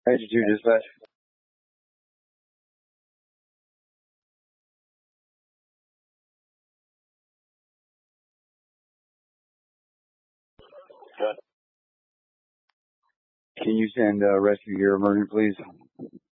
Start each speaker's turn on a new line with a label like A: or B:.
A: Agent 2 dispatch. Can you send rescue gear emergent, please?